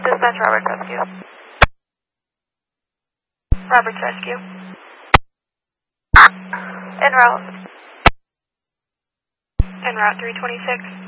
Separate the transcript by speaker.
Speaker 1: Dispatch Robert Rescue. Robert's Rescue. En route. En route 326.